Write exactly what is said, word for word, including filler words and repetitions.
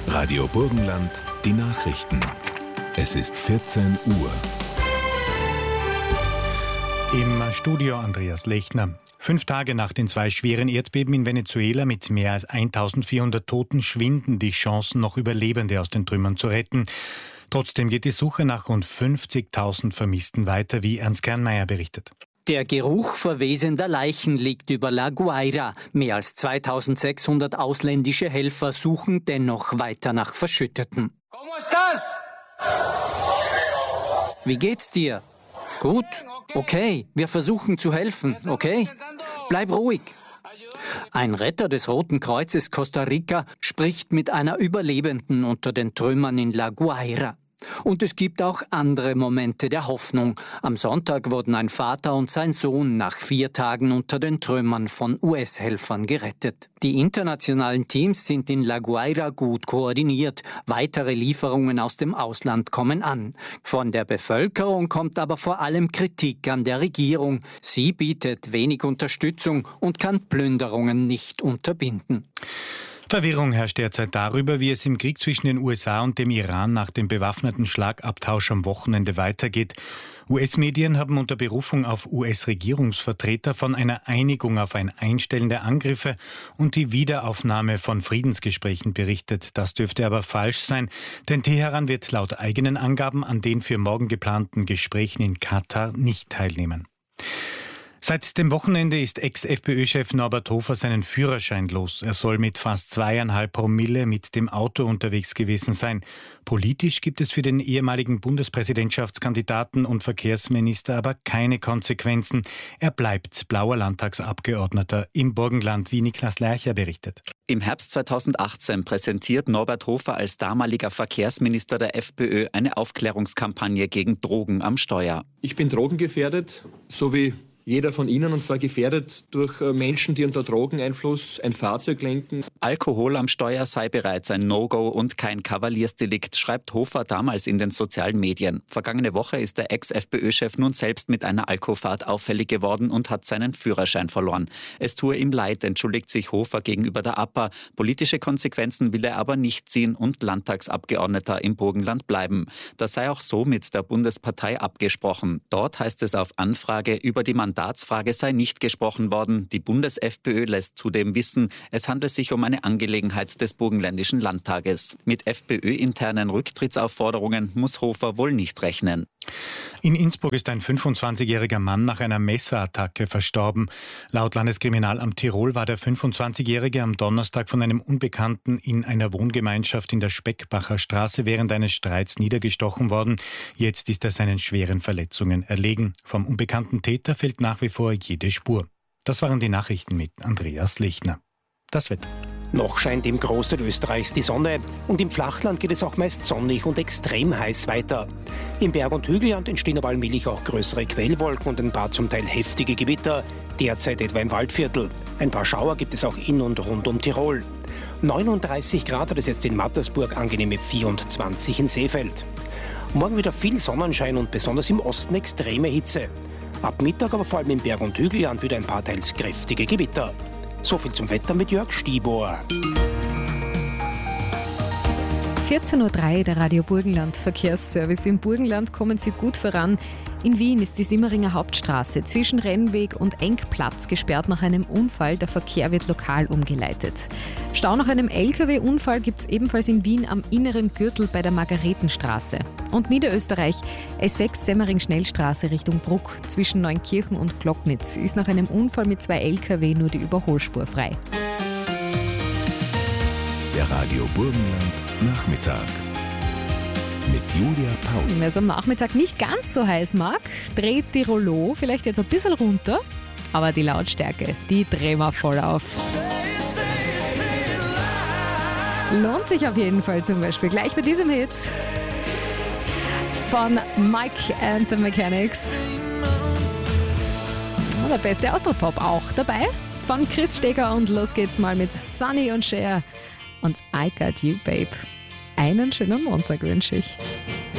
Radio Burgenland, die Nachrichten. Es ist vierzehn Uhr. Im Studio Andreas Lechner. Fünf Tage nach den zwei schweren Erdbeben in Venezuela mit mehr als eintausendvierhundert Toten schwinden die Chancen, noch Überlebende aus den Trümmern zu retten. Trotzdem geht die Suche nach rund fünfzigtausend Vermissten weiter, wie Ernst Kernmeier berichtet. Der Geruch verwesender Leichen liegt über La Guaira. Mehr als zweitausendsechshundert ausländische Helfer suchen dennoch weiter nach Verschütteten. ¿Cómo estás? Wie geht's dir? Gut. Okay, wir versuchen zu helfen, okay? Bleib ruhig. Ein Retter des Roten Kreuzes Costa Rica spricht mit einer Überlebenden unter den Trümmern in La Guaira. Und es gibt auch andere Momente der Hoffnung. Am Sonntag wurden ein Vater und sein Sohn nach vier Tagen unter den Trümmern von U S-Helfern gerettet. Die internationalen Teams sind in La Guaira gut koordiniert. Weitere Lieferungen aus dem Ausland kommen an. Von der Bevölkerung kommt aber vor allem Kritik an der Regierung. Sie bietet wenig Unterstützung und kann Plünderungen nicht unterbinden. Verwirrung herrscht derzeit darüber, wie es im Krieg zwischen den U S A und dem Iran nach dem bewaffneten Schlagabtausch am Wochenende weitergeht. U S-Medien haben unter Berufung auf U S-Regierungsvertreter von einer Einigung auf ein Einstellen der Angriffe und die Wiederaufnahme von Friedensgesprächen berichtet. Das dürfte aber falsch sein, denn Teheran wird laut eigenen Angaben an den für morgen geplanten Gesprächen in Katar nicht teilnehmen. Seit dem Wochenende ist Ex-FPÖ-Chef Norbert Hofer seinen Führerschein los. Er soll mit fast zweieinhalb Promille mit dem Auto unterwegs gewesen sein. Politisch gibt es für den ehemaligen Bundespräsidentschaftskandidaten und Verkehrsminister aber keine Konsequenzen. Er bleibt blauer Landtagsabgeordneter im Burgenland, wie Niklas Lercher berichtet. Im Herbst zweitausendachtzehn präsentiert Norbert Hofer als damaliger Verkehrsminister der FPÖ eine Aufklärungskampagne gegen Drogen am Steuer. Ich bin drogengefährdet, so wie jeder von Ihnen, und zwar gefährdet durch Menschen, die unter Drogeneinfluss ein Fahrzeug lenken. Alkohol am Steuer sei bereits ein No-Go und kein Kavaliersdelikt, schreibt Hofer damals in den sozialen Medien. Vergangene Woche ist der Ex-FPÖ-Chef nun selbst mit einer Alkofahrt auffällig geworden und hat seinen Führerschein verloren. Es tue ihm leid, entschuldigt sich Hofer gegenüber der A P A. Politische Konsequenzen will er aber nicht ziehen und Landtagsabgeordneter im Burgenland bleiben. Das sei auch so mit der Bundespartei abgesprochen. Dort heißt es auf Anfrage, über die Mandatsfrage sei nicht gesprochen worden. Die Bundes-FPÖ lässt zudem wissen, es handle sich um eine Angelegenheit des Burgenländischen Landtages. Mit FPÖ-internen Rücktrittsaufforderungen muss Hofer wohl nicht rechnen. In Innsbruck ist ein fünfundzwanzigjähriger Mann nach einer Messerattacke verstorben. Laut Landeskriminalamt Tirol war der fünfundzwanzigjährige am Donnerstag von einem Unbekannten in einer Wohngemeinschaft in der Speckbacher Straße während eines Streits niedergestochen worden. Jetzt ist er seinen schweren Verletzungen erlegen. Vom unbekannten Täter fehlt nach wie vor jede Spur. Das waren die Nachrichten mit Andreas Lechner. Das Wetter. Noch scheint im Großteil Österreichs die Sonne und im Flachland geht es auch meist sonnig und extrem heiß weiter. Im Berg- und Hügelland entstehen aber allmählich auch größere Quellwolken und ein paar zum Teil heftige Gewitter, derzeit etwa im Waldviertel. Ein paar Schauer gibt es auch in und rund um Tirol. neununddreißig Grad hat es jetzt in Mattersburg, angenehme vierundzwanzig in Seefeld. Morgen wieder viel Sonnenschein und besonders im Osten extreme Hitze. Ab Mittag aber vor allem im Berg- und Hügelland wieder ein paar teils kräftige Gewitter. So viel zum Wetter mit Jörg Stibor. vierzehn Uhr drei, der Radio Burgenland Verkehrsservice. Im Burgenland kommen Sie gut voran. In Wien ist die Simmeringer Hauptstraße zwischen Rennweg und Engplatz gesperrt nach einem Unfall. Der Verkehr wird lokal umgeleitet. Stau nach einem L K W-Unfall gibt es ebenfalls in Wien am inneren Gürtel bei der Margaretenstraße. Und Niederösterreich, S sechs Semmering-Schnellstraße Richtung Bruck zwischen Neunkirchen und Glocknitz ist nach einem Unfall mit zwei L K W nur die Überholspur frei. Der Radio Burgenland Nachmittag mit Julia Paus. Wer es am Nachmittag nicht ganz so heiß mag, dreht die Rollo vielleicht jetzt ein bisschen runter, aber die Lautstärke, die drehen wir voll auf. Lohnt sich auf jeden Fall zum Beispiel gleich bei diesem Hit von Mike and the Mechanics. Der beste Austropop auch dabei von Chris Steger und los geht's mal mit Sonny und Cher und I Got You Babe. Einen schönen Montag wünsche ich.